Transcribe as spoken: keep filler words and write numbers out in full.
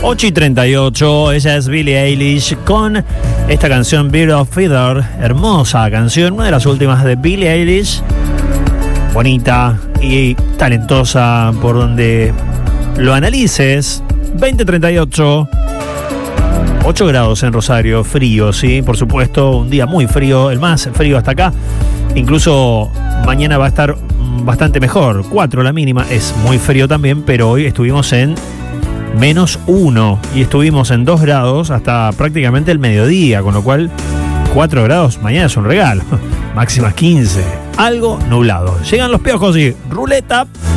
ocho y treinta y ocho, ella es Billie Eilish con esta canción Bird of Feather, hermosa canción, una de las últimas de Billie Eilish, bonita y talentosa por donde lo analices. Veinte treinta y ocho, ocho grados en Rosario, frío, sí, por supuesto, un día muy frío, el más frío hasta acá, incluso mañana va a estar bastante mejor, cuatro la mínima, es muy frío también, pero hoy estuvimos en menos uno y estuvimos en dos grados hasta prácticamente el mediodía, con lo cual cuatro grados mañana es un regalo. Máximas quince, algo nublado. Llegan los piojos y ruleta.